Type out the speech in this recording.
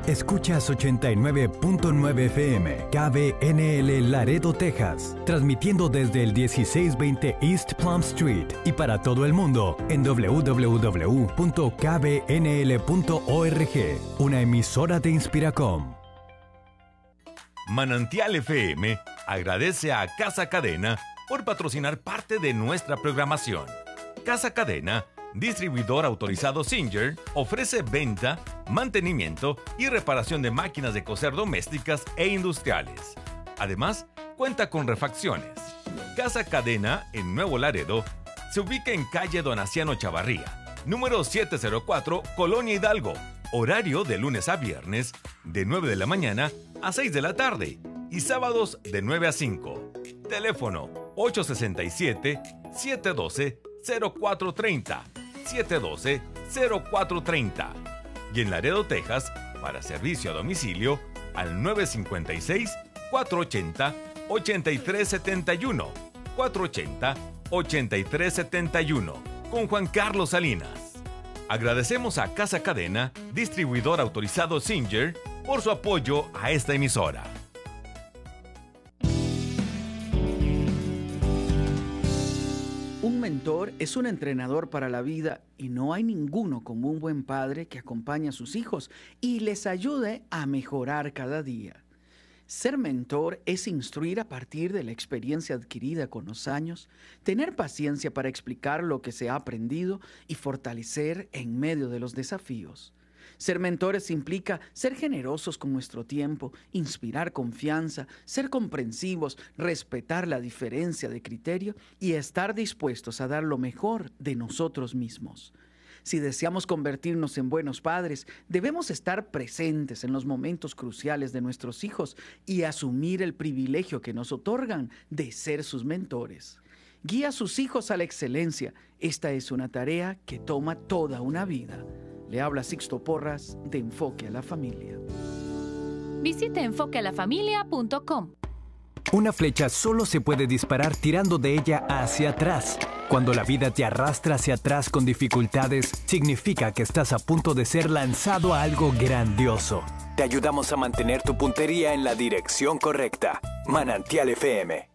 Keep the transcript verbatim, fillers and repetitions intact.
Escuchas ochenta y nueve punto nueve F M, K B N L Laredo, Texas, transmitiendo desde el dieciséis veinte East Plum Street y para todo el mundo en doble u doble u doble u punto k b n l punto org, una emisora de Inspiracom. Manantial F M agradece a Casa Cadena por patrocinar parte de nuestra programación. Casa Cadena, distribuidor autorizado Singer, ofrece venta, mantenimiento y reparación de máquinas de coser domésticas e industriales. Además, cuenta con refacciones. Casa Cadena, en Nuevo Laredo, se ubica en calle Donaciano Chavarría, número setecientos cuatro, Colonia Hidalgo. Horario de lunes a viernes, de nueve de la mañana a seis de la tarde y sábados de nueve a cinco. Teléfono ocho seis siete, siete uno dos, cero cuatro tres cero, siete uno dos, cero cuatro tres cero. Y en Laredo, Texas, para servicio a domicilio al nueve cinco seis, cuatro ocho cero, ocho tres siete uno, cuatro ocho cero, ocho tres siete uno, con Juan Carlos Salinas. Agradecemos a Casa Cadena, distribuidor autorizado Singer, por su apoyo a esta emisora. Un mentor es un entrenador para la vida y no hay ninguno como un buen padre que acompañe a sus hijos y les ayude a mejorar cada día. Ser mentor es instruir a partir de la experiencia adquirida con los años, tener paciencia para explicar lo que se ha aprendido y fortalecer en medio de los desafíos. Ser mentores implica ser generosos con nuestro tiempo, inspirar confianza, ser comprensivos, respetar la diferencia de criterio y estar dispuestos a dar lo mejor de nosotros mismos. Si deseamos convertirnos en buenos padres, debemos estar presentes en los momentos cruciales de nuestros hijos y asumir el privilegio que nos otorgan de ser sus mentores. Guía a sus hijos a la excelencia. Esta es una tarea que toma toda una vida. Le habla Sixto Porras de Enfoque a la Familia. Visite enfoque a la familia punto com. Una flecha solo se puede disparar tirando de ella hacia atrás. Cuando la vida te arrastra hacia atrás con dificultades, significa que estás a punto de ser lanzado a algo grandioso. Te ayudamos a mantener tu puntería en la dirección correcta. Manantial F M.